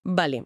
Vale.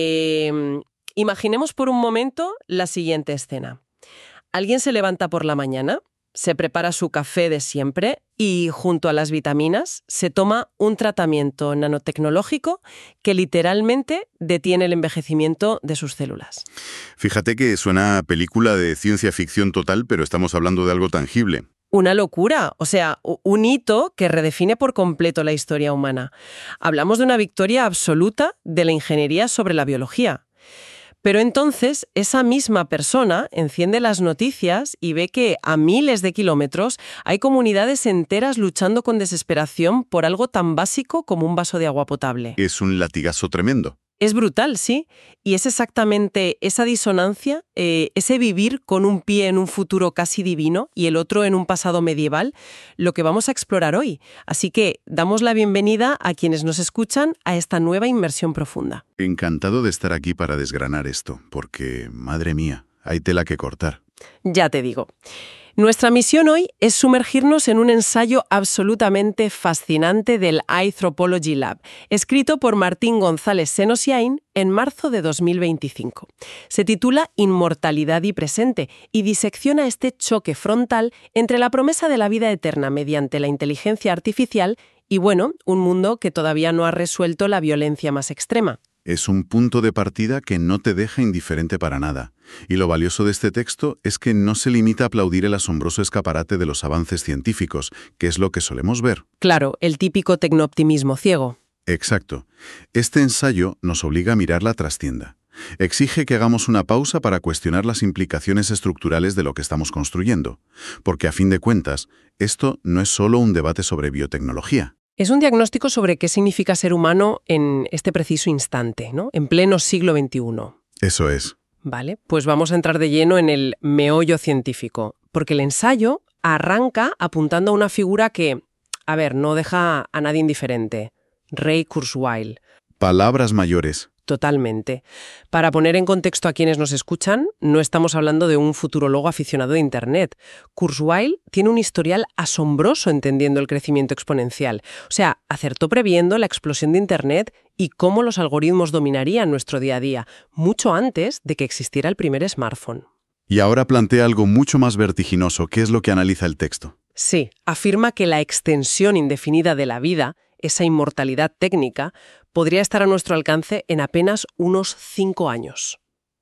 Imaginemos por un momento la siguiente escena. Alguien se levanta por la mañana, se prepara su café de siempre y, junto a las vitaminas, se toma un tratamiento nanotecnológico que literalmente detiene el envejecimiento de sus células. Fíjate que suena a película de ciencia ficción total, pero estamos hablando de algo tangible. Una locura, o sea, un hito que redefine por completo la historia humana. Hablamos de una victoria absoluta de la ingeniería sobre la biología. Pero entonces esa misma persona enciende las noticias y ve que a miles de kilómetros hay comunidades enteras luchando con desesperación por algo tan básico como un vaso de agua potable. Es un latigazo tremendo. Es brutal, sí, y es exactamente esa disonancia, ese vivir con un pie en un futuro casi divino y el otro en un pasado medieval, lo que vamos a explorar hoy. Así que damos la bienvenida a quienes nos escuchan a esta nueva inmersión profunda. Encantado de estar aquí para desgranar esto, porque, madre mía, hay tela que cortar. Ya te digo. Nuestra misión hoy es sumergirnos en un ensayo absolutamente fascinante del iThropology Lab, escrito por Martín González Senosiain en marzo de 2025. Se titula Inmortalidad y presente y disecciona este choque frontal entre la promesa de la vida eterna mediante la inteligencia artificial y, bueno, un mundo que todavía no ha resuelto la violencia más extrema. Es un punto de partida que no te deja indiferente para nada. Y lo valioso de este texto es que no se limita a aplaudir el asombroso escaparate de los avances científicos, que es lo que solemos ver. Claro, el típico tecnooptimismo ciego. Exacto. Este ensayo nos obliga a mirar la trastienda. Exige que hagamos una pausa para cuestionar las implicaciones estructurales de lo que estamos construyendo. Porque a fin de cuentas, esto no es solo un debate sobre biotecnología. Es un diagnóstico sobre qué significa ser humano en este preciso instante, ¿no? En pleno siglo XXI. Eso es. Vale, pues vamos a entrar de lleno en el meollo científico, porque el ensayo arranca apuntando a una figura que, no deja a nadie indiferente. Ray Kurzweil. Palabras mayores. Totalmente. Para poner en contexto a quienes nos escuchan, no estamos hablando de un futurólogo aficionado a Internet. Kurzweil tiene un historial asombroso entendiendo el crecimiento exponencial. O sea, acertó previendo la explosión de Internet y cómo los algoritmos dominarían nuestro día a día, mucho antes de que existiera el primer smartphone. Y ahora plantea algo mucho más vertiginoso, que es lo que analiza el texto. Sí, afirma que la extensión indefinida de la vida, esa inmortalidad técnica, podría estar a nuestro alcance en apenas unos 5 años.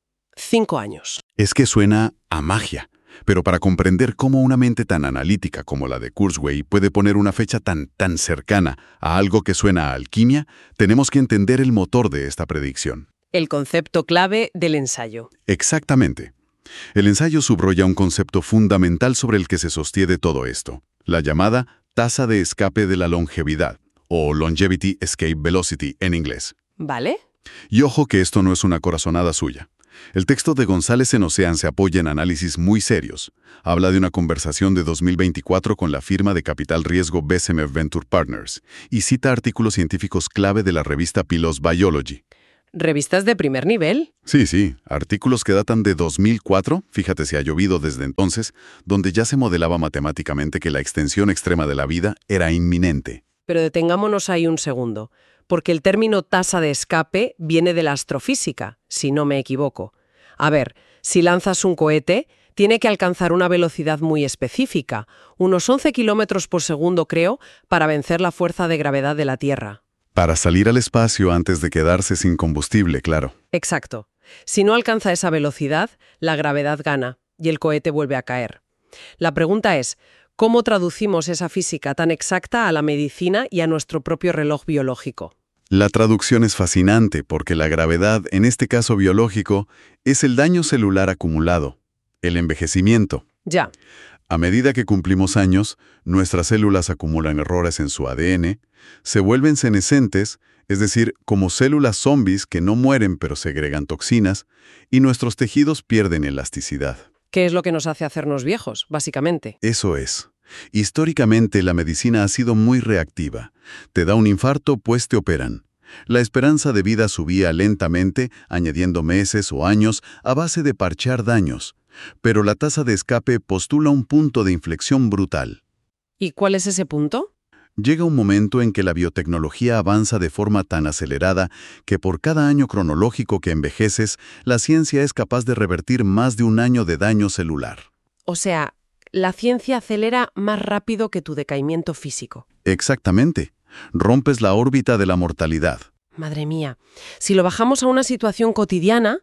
5 años. Es que suena a magia. Pero para comprender cómo una mente tan analítica como la de Kurzweil puede poner una fecha tan cercana a algo que suena a alquimia, tenemos que entender el motor de esta predicción. El concepto clave del ensayo. Exactamente. El ensayo subraya un concepto fundamental sobre el que se sostiene todo esto, la llamada tasa de escape de la longevidad, o Longevity Escape Velocity en inglés. ¿Vale? Y ojo que esto no es una corazonada suya. El texto de González Senosiain se apoya en análisis muy serios. Habla de una conversación de 2024 con la firma de capital riesgo Bessemer Venture Partners y cita artículos científicos clave de la revista PLOS Biology. ¿Revistas de primer nivel? Sí, artículos que datan de 2004, fíjate si ha llovido desde entonces, donde ya se modelaba matemáticamente que la extensión extrema de la vida era inminente. Pero detengámonos ahí un segundo, porque el término tasa de escape viene de la astrofísica, si no me equivoco. A ver, si lanzas un cohete, tiene que alcanzar una velocidad muy específica, unos 11 kilómetros por segundo creo, para vencer la fuerza de gravedad de la Tierra. Para salir al espacio antes de quedarse sin combustible, claro. Exacto. Si no alcanza esa velocidad, la gravedad gana y el cohete vuelve a caer. La pregunta es, ¿cómo traducimos esa física tan exacta a la medicina y a nuestro propio reloj biológico? La traducción es fascinante porque la gravedad, en este caso biológico, es el daño celular acumulado, el envejecimiento. Ya. A medida que cumplimos años, nuestras células acumulan errores en su ADN, se vuelven senescentes, es decir, como células zombies que no mueren pero segregan toxinas, y nuestros tejidos pierden elasticidad. ¿Qué es lo que nos hace hacernos viejos, básicamente? Eso es. Históricamente la medicina ha sido muy reactiva. Te da un infarto, pues te operan. La esperanza de vida subía lentamente, añadiendo meses o años a base de parchar daños. Pero la tasa de escape postula un punto de inflexión brutal. ¿Y cuál es ese punto? Llega un momento en que la biotecnología avanza de forma tan acelerada que por cada año cronológico que envejeces, la ciencia es capaz de revertir más de un año de daño celular. O sea, la ciencia acelera más rápido que tu decaimiento físico. Exactamente. Rompes la órbita de la mortalidad. Madre mía. Si lo bajamos a una situación cotidiana,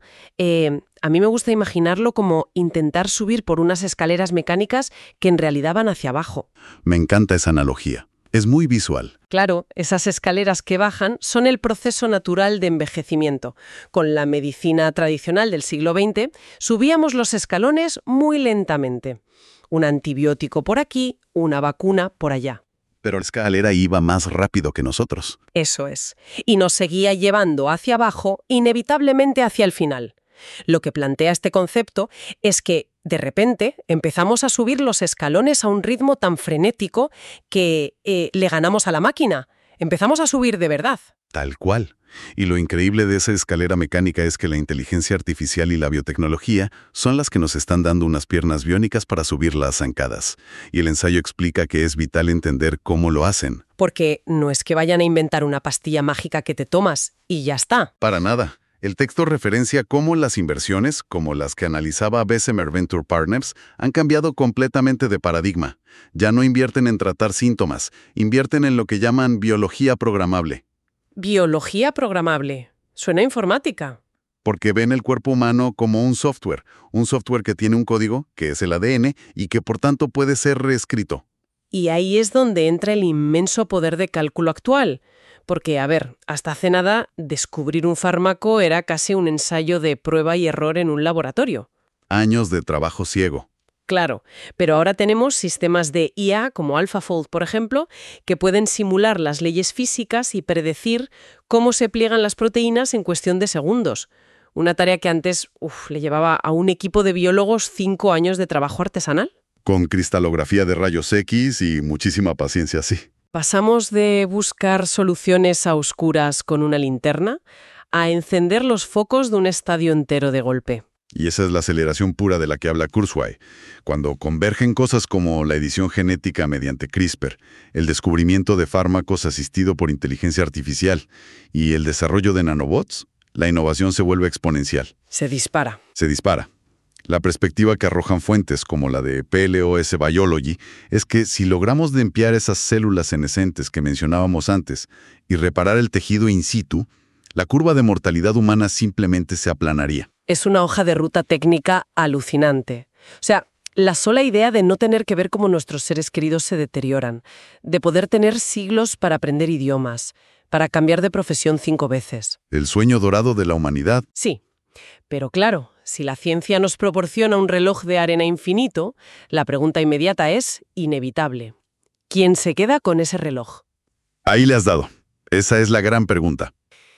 a mí me gusta imaginarlo como intentar subir por unas escaleras mecánicas que en realidad van hacia abajo. Me encanta esa analogía. Es muy visual. Claro, esas escaleras que bajan son el proceso natural de envejecimiento. Con la medicina tradicional del siglo XX, subíamos los escalones muy lentamente. Un antibiótico por aquí, una vacuna por allá. Pero la escalera iba más rápido que nosotros. Eso es. Y nos seguía llevando hacia abajo, inevitablemente hacia el final. Lo que plantea este concepto es que, de repente, empezamos a subir los escalones a un ritmo tan frenético que le ganamos a la máquina. Empezamos a subir de verdad. Tal cual. Y lo increíble de esa escalera mecánica es que la inteligencia artificial y la biotecnología son las que nos están dando unas piernas biónicas para subir las zancadas. Y el ensayo explica que es vital entender cómo lo hacen. Porque no es que vayan a inventar una pastilla mágica que te tomas y ya está. Para nada. El texto referencia cómo las inversiones, como las que analizaba Bessemer Venture Partners, han cambiado completamente de paradigma. Ya no invierten en tratar síntomas, invierten en lo que llaman biología programable. Biología programable. Suena a informática. Porque ven el cuerpo humano como un software que tiene un código, que es el ADN, y que por tanto puede ser reescrito. Y ahí es donde entra el inmenso poder de cálculo actual. Porque, a ver, hasta hace nada, descubrir un fármaco era casi un ensayo de prueba y error en un laboratorio. Años de trabajo ciego. Claro, pero ahora tenemos sistemas de IA, como AlphaFold, por ejemplo, que pueden simular las leyes físicas y predecir cómo se pliegan las proteínas en cuestión de segundos. Una tarea que antes le llevaba a un equipo de biólogos 5 años de trabajo artesanal. Con cristalografía de rayos X y muchísima paciencia, sí. Pasamos de buscar soluciones a oscuras con una linterna a encender los focos de un estadio entero de golpe. Y esa es la aceleración pura de la que habla Kurzweil. Cuando convergen cosas como la edición genética mediante CRISPR, el descubrimiento de fármacos asistido por inteligencia artificial y el desarrollo de nanobots, la innovación se vuelve exponencial. Se dispara. Se dispara. La perspectiva que arrojan fuentes como la de PLOS Biology es que si logramos limpiar esas células senescentes que mencionábamos antes y reparar el tejido in situ, la curva de mortalidad humana simplemente se aplanaría. Es una hoja de ruta técnica alucinante. O sea, la sola idea de no tener que ver cómo nuestros seres queridos se deterioran, de poder tener siglos para aprender idiomas, para cambiar de profesión 5 veces. El sueño dorado de la humanidad. Sí, pero claro, si la ciencia nos proporciona un reloj de arena infinito, la pregunta inmediata es inevitable. ¿Quién se queda con ese reloj? Ahí le has dado. Esa es la gran pregunta.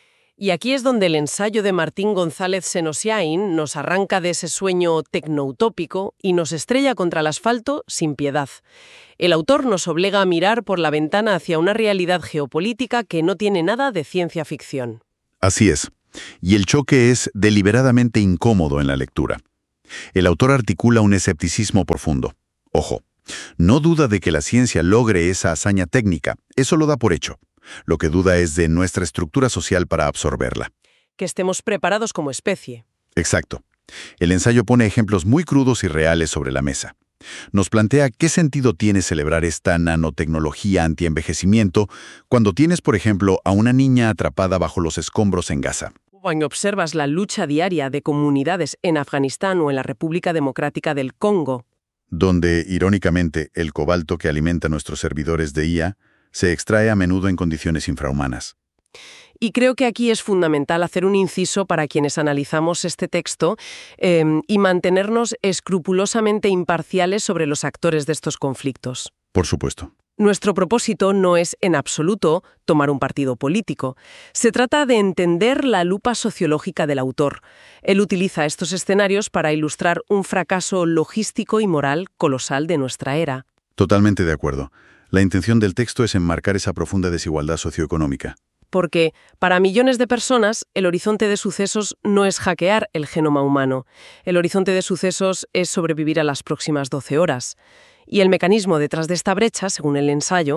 Y aquí es donde el ensayo de Martín González Senosiain nos arranca de ese sueño tecnoutópico y nos estrella contra el asfalto sin piedad. El autor nos obliga a mirar por la ventana hacia una realidad geopolítica que no tiene nada de ciencia ficción. Así es. Y el choque es deliberadamente incómodo en la lectura. El autor articula un escepticismo profundo. Ojo, no duda de que la ciencia logre esa hazaña técnica, eso lo da por hecho. Lo que duda es de nuestra estructura social para absorberla. Que estemos preparados como especie. Exacto. El ensayo pone ejemplos muy crudos y reales sobre la mesa. Nos plantea qué sentido tiene celebrar esta nanotecnología antienvejecimiento cuando tienes, por ejemplo, a una niña atrapada bajo los escombros en Gaza. Cuando observas la lucha diaria de comunidades en Afganistán o en la República Democrática del Congo, donde, irónicamente, el cobalto que alimenta nuestros servidores de IA se extrae a menudo en condiciones infrahumanas. Y creo que aquí es fundamental hacer un inciso para quienes analizamos este texto y mantenernos escrupulosamente imparciales sobre los actores de estos conflictos. Por supuesto. Nuestro propósito no es, en absoluto, tomar un partido político. Se trata de entender la lupa sociológica del autor. Él utiliza estos escenarios para ilustrar un fracaso logístico y moral colosal de nuestra era. Totalmente de acuerdo. La intención del texto es enmarcar esa profunda desigualdad socioeconómica. Porque, para millones de personas, el horizonte de sucesos no es hackear el genoma humano. El horizonte de sucesos es sobrevivir a las próximas 12 horas. Y el mecanismo detrás de esta brecha, según el ensayo,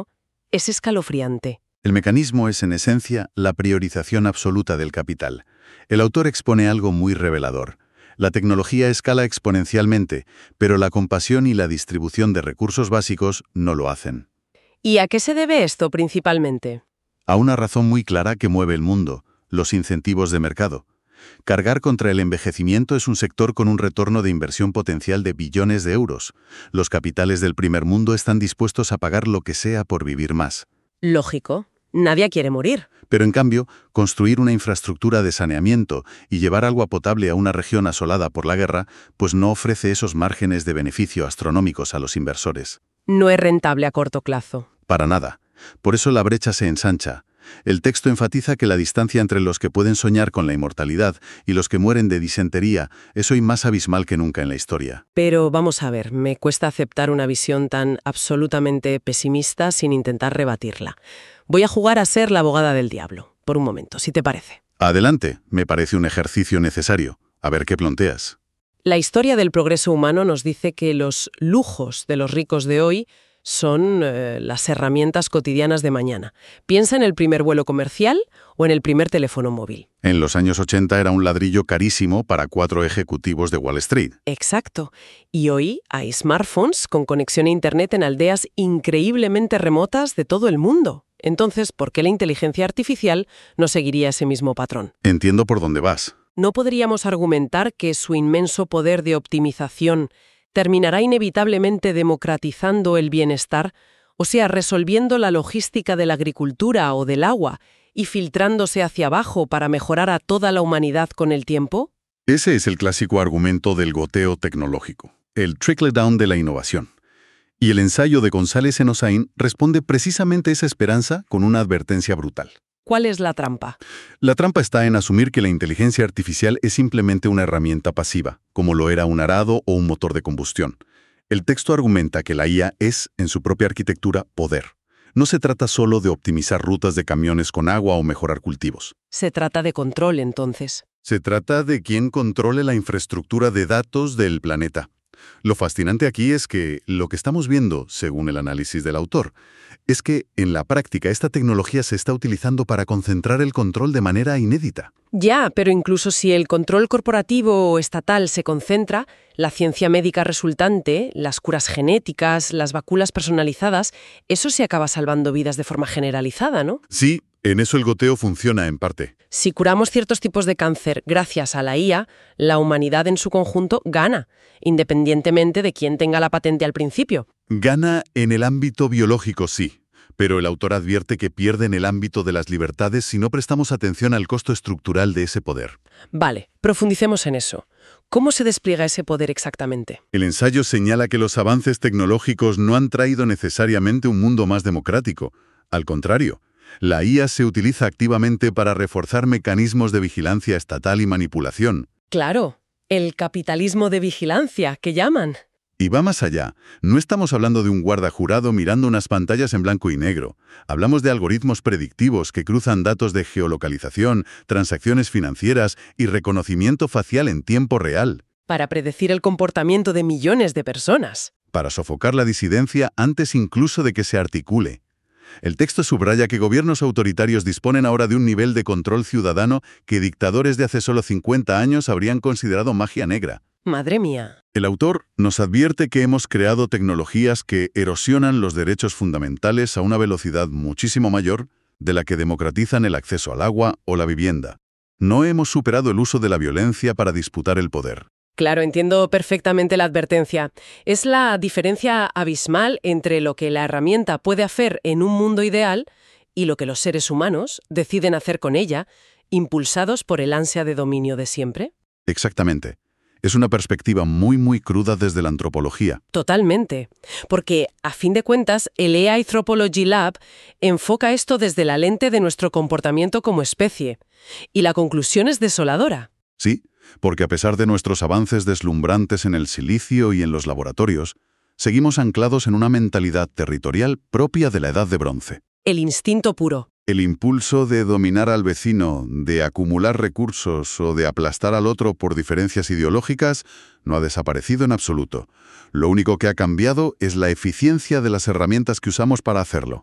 Es escalofriante. El mecanismo es, en esencia, la priorización absoluta del capital. El autor expone algo muy revelador. La tecnología escala exponencialmente, pero la compasión y la distribución de recursos básicos no lo hacen. ¿Y a qué se debe esto principalmente? A una razón muy clara que mueve el mundo: los incentivos de mercado. Cargar contra el envejecimiento es un sector con un retorno de inversión potencial de billones de euros. Los capitales del primer mundo están dispuestos a pagar lo que sea por vivir más. Lógico. Nadie quiere morir. Pero en cambio, construir una infraestructura de saneamiento y llevar agua potable a una región asolada por la guerra, pues no ofrece esos márgenes de beneficio astronómicos a los inversores. No es rentable a corto plazo. Para nada. Por eso la brecha se ensancha. El texto enfatiza que la distancia entre los que pueden soñar con la inmortalidad y los que mueren de disentería es hoy más abismal que nunca en la historia. Pero vamos a ver, me cuesta aceptar una visión tan absolutamente pesimista sin intentar rebatirla. Voy a jugar a ser la abogada del diablo, por un momento, si te parece. Adelante, me parece un ejercicio necesario. A ver qué planteas. La historia del progreso humano nos dice que los lujos de los ricos de hoy son las herramientas cotidianas de mañana. Piensa en el primer vuelo comercial o en el primer teléfono móvil. En los años 80 era un ladrillo carísimo para 4 ejecutivos de Wall Street. Exacto. Y hoy hay smartphones con conexión a Internet en aldeas increíblemente remotas de todo el mundo. Entonces, ¿por qué la inteligencia artificial no seguiría ese mismo patrón? Entiendo por dónde vas. ¿No podríamos argumentar que su inmenso poder de optimización terminará inevitablemente democratizando el bienestar, o sea, resolviendo la logística de la agricultura o del agua y filtrándose hacia abajo para mejorar a toda la humanidad con el tiempo? Ese es el clásico argumento del goteo tecnológico, el trickle-down de la innovación. Y el ensayo de González Enosain responde precisamente a esa esperanza con una advertencia brutal. ¿Cuál es la trampa? La trampa está en asumir que la inteligencia artificial es simplemente una herramienta pasiva, como lo era un arado o un motor de combustión. El texto argumenta que la IA es, en su propia arquitectura, poder. No se trata solo de optimizar rutas de camiones con agua o mejorar cultivos. Se trata de control, entonces. Se trata de quien controle la infraestructura de datos del planeta. Lo fascinante aquí es que lo que estamos viendo, según el análisis del autor, es que en la práctica esta tecnología se está utilizando para concentrar el control de manera inédita. Ya, pero incluso si el control corporativo o estatal se concentra, la ciencia médica resultante, las curas genéticas, las vacunas personalizadas, eso se acaba salvando vidas de forma generalizada, ¿no? Sí, en eso el goteo funciona en parte. Si curamos ciertos tipos de cáncer gracias a la IA, la humanidad en su conjunto gana, independientemente de quién tenga la patente al principio. Gana en el ámbito biológico, sí, pero el autor advierte que pierde en el ámbito de las libertades si no prestamos atención al costo estructural de ese poder. Vale, profundicemos en eso. ¿Cómo se despliega ese poder exactamente? El ensayo señala que los avances tecnológicos no han traído necesariamente un mundo más democrático. Al contrario, la IA se utiliza activamente para reforzar mecanismos de vigilancia estatal y manipulación. Claro, el capitalismo de vigilancia, que llaman. Y va más allá. No estamos hablando de un guarda jurado mirando unas pantallas en blanco y negro. Hablamos de algoritmos predictivos que cruzan datos de geolocalización, transacciones financieras y reconocimiento facial en tiempo real. Para predecir el comportamiento de millones de personas. Para sofocar la disidencia antes incluso de que se articule. El texto subraya que gobiernos autoritarios disponen ahora de un nivel de control ciudadano que dictadores de hace solo 50 años habrían considerado magia negra. Madre mía. El autor nos advierte que hemos creado tecnologías que erosionan los derechos fundamentales a una velocidad muchísimo mayor de la que democratizan el acceso al agua o la vivienda. No hemos superado el uso de la violencia para disputar el poder. Claro, entiendo perfectamente la advertencia. Es la diferencia abismal entre lo que la herramienta puede hacer en un mundo ideal y lo que los seres humanos deciden hacer con ella, impulsados por el ansia de dominio de siempre. Exactamente. Es una perspectiva muy cruda desde la antropología. Totalmente. Porque, a fin de cuentas, el AI Anthropology Lab enfoca esto desde la lente de nuestro comportamiento como especie. Y la conclusión es desoladora. Sí, porque a pesar de nuestros avances deslumbrantes en el silicio y en los laboratorios, seguimos anclados en una mentalidad territorial propia de la Edad de Bronce. El instinto puro. El impulso de dominar al vecino, de acumular recursos o de aplastar al otro por diferencias ideológicas no ha desaparecido en absoluto. Lo único que ha cambiado es la eficiencia de las herramientas que usamos para hacerlo.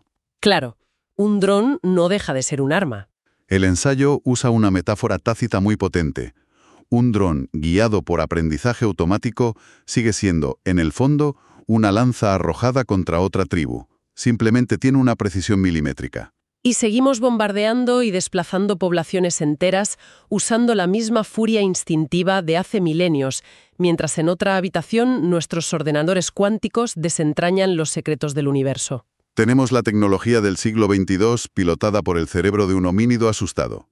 Claro, un dron no deja de ser un arma. El ensayo usa una metáfora tácita muy potente. Un dron guiado por aprendizaje automático sigue siendo, en el fondo, una lanza arrojada contra otra tribu. Simplemente tiene una precisión milimétrica. Y seguimos bombardeando y desplazando poblaciones enteras usando la misma furia instintiva de hace milenios, mientras en otra habitación nuestros ordenadores cuánticos desentrañan los secretos del universo. Tenemos la tecnología del siglo XXII pilotada por el cerebro de un homínido asustado.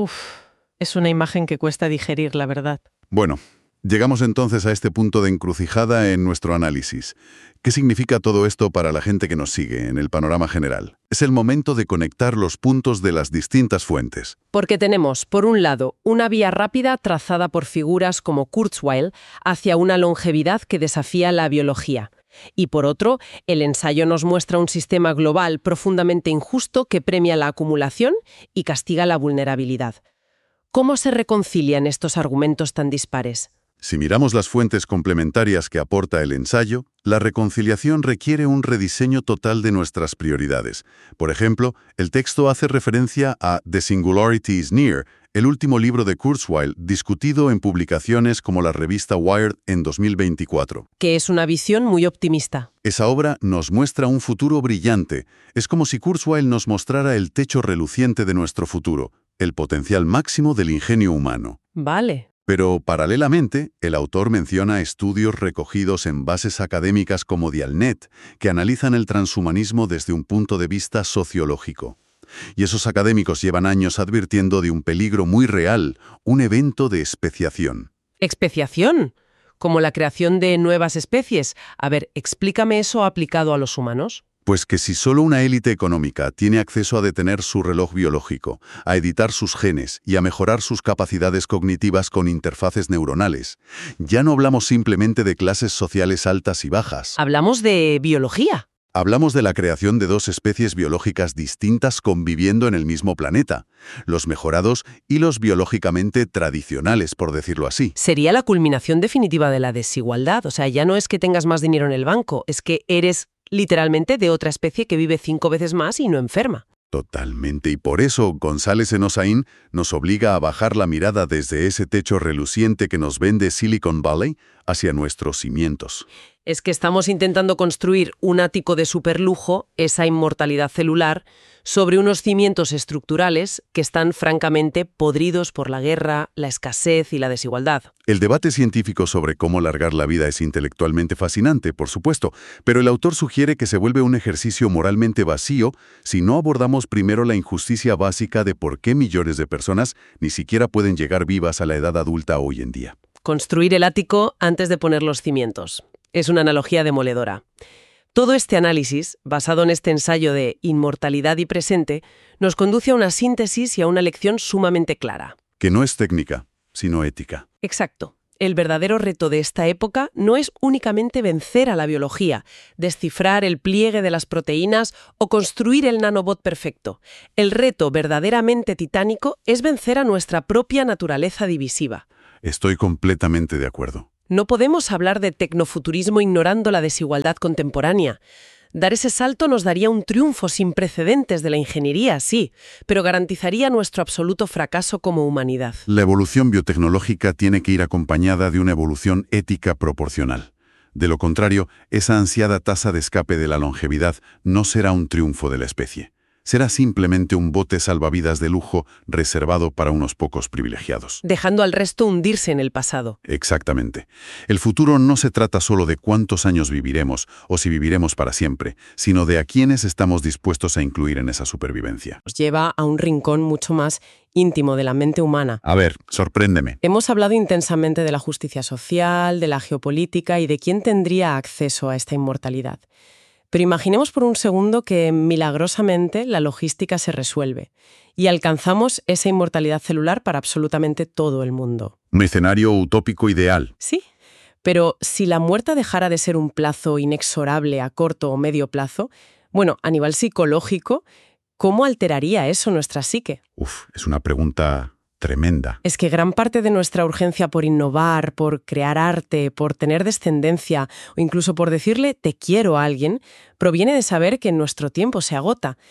Es una imagen que cuesta digerir, la verdad. Bueno, llegamos entonces a este punto de encrucijada en nuestro análisis. ¿Qué significa todo esto para la gente que nos sigue en el panorama general? Es el momento de conectar los puntos de las distintas fuentes. Porque tenemos, por un lado, una vía rápida trazada por figuras como Kurzweil hacia una longevidad que desafía la biología. Y por otro, el ensayo nos muestra un sistema global profundamente injusto que premia la acumulación y castiga la vulnerabilidad. ¿Cómo se reconcilian estos argumentos tan dispares? Si miramos las fuentes complementarias que aporta el ensayo, la reconciliación requiere un rediseño total de nuestras prioridades. Por ejemplo, el texto hace referencia a The Singularity is Near, el último libro de Kurzweil, discutido en publicaciones como la revista Wired en 2024. Que es una visión muy optimista. Esa obra nos muestra un futuro brillante. Es como si Kurzweil nos mostrara el techo reluciente de nuestro futuro, el potencial máximo del ingenio humano. Vale. Pero, paralelamente, el autor menciona estudios recogidos en bases académicas como Dialnet, que analizan el transhumanismo desde un punto de vista sociológico. Y esos académicos llevan años advirtiendo de un peligro muy real, un evento de especiación. ¿Especiación? ¿Como la creación de nuevas especies? A ver, explícame eso aplicado a los humanos. Pues que si solo una élite económica tiene acceso a detener su reloj biológico, a editar sus genes y a mejorar sus capacidades cognitivas con interfaces neuronales, ya no hablamos simplemente de clases sociales altas y bajas. Hablamos de biología. Hablamos de la creación de dos especies biológicas distintas conviviendo en el mismo planeta, los mejorados y los biológicamente tradicionales, por decirlo así. Sería la culminación definitiva de la desigualdad. O sea, ya no es que tengas más dinero en el banco, es que eres literalmente de otra especie que vive 5 veces más y no enferma. Totalmente, y por eso González Enosain nos obliga a bajar la mirada desde ese techo reluciente que nos vende Silicon Valley hacia nuestros cimientos. Es que estamos intentando construir un ático de superlujo, esa inmortalidad celular, sobre unos cimientos estructurales que están francamente podridos por la guerra, la escasez y la desigualdad. El debate científico sobre cómo alargar la vida es intelectualmente fascinante, por supuesto, pero el autor sugiere que se vuelve un ejercicio moralmente vacío si no abordamos primero la injusticia básica de por qué millones de personas ni siquiera pueden llegar vivas a la edad adulta hoy en día. Construir el ático antes de poner los cimientos. Es una analogía demoledora. Todo este análisis, basado en este ensayo de inmortalidad y presente, nos conduce a una síntesis y a una lección sumamente clara. Que no es técnica, sino ética. Exacto. El verdadero reto de esta época no es únicamente vencer a la biología, descifrar el pliegue de las proteínas o construir el nanobot perfecto. El reto verdaderamente titánico es vencer a nuestra propia naturaleza divisiva. Estoy completamente de acuerdo. No podemos hablar de tecnofuturismo ignorando la desigualdad contemporánea. Dar ese salto nos daría un triunfo sin precedentes de la ingeniería, sí, pero garantizaría nuestro absoluto fracaso como humanidad. La evolución biotecnológica tiene que ir acompañada de una evolución ética proporcional. De lo contrario, esa ansiada tasa de escape de la longevidad no será un triunfo de la especie. Será simplemente un bote salvavidas de lujo reservado para unos pocos privilegiados. Dejando al resto hundirse en el pasado. Exactamente. El futuro no se trata solo de cuántos años viviremos o si viviremos para siempre, sino de a quiénes estamos dispuestos a incluir en esa supervivencia. Nos lleva a un rincón mucho más íntimo de la mente humana. A ver, sorpréndeme. Hemos hablado intensamente de la justicia social, de la geopolítica y de quién tendría acceso a esta inmortalidad. Pero imaginemos por un segundo que milagrosamente la logística se resuelve y alcanzamos esa inmortalidad celular para absolutamente todo el mundo. Un escenario utópico ideal. Sí, pero si la muerte dejara de ser un plazo inexorable a corto o medio plazo, bueno, a nivel psicológico, ¿cómo alteraría eso nuestra psique? Es una pregunta tremenda. Es que gran parte de nuestra urgencia por innovar, por crear arte, por tener descendencia o incluso por decirle te quiero a alguien, proviene de saber que nuestro tiempo se agota.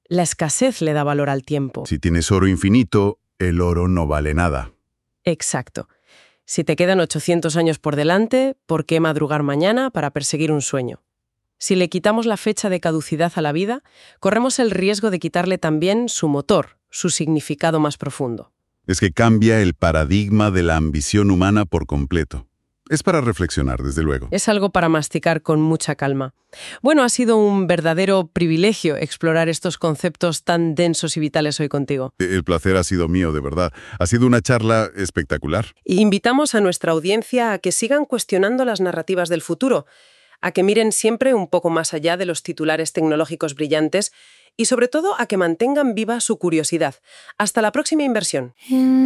La escasez le da valor al tiempo. Si tienes oro infinito, el oro no vale nada. Exacto. Si te quedan 800 años por delante, ¿por qué madrugar mañana para perseguir un sueño? Si le quitamos la fecha de caducidad a la vida, corremos el riesgo de quitarle también su motor, su significado más profundo. Es que cambia el paradigma de la ambición humana por completo. Es para reflexionar, desde luego. Es algo para masticar con mucha calma. Bueno, ha sido un verdadero privilegio explorar estos conceptos tan densos y vitales hoy contigo. El placer ha sido mío, de verdad. Ha sido una charla espectacular. Y invitamos a nuestra audiencia a que sigan cuestionando las narrativas del futuro, a que miren siempre un poco más allá de los titulares tecnológicos brillantes y sobre todo a que mantengan viva su curiosidad. Hasta la próxima inversión.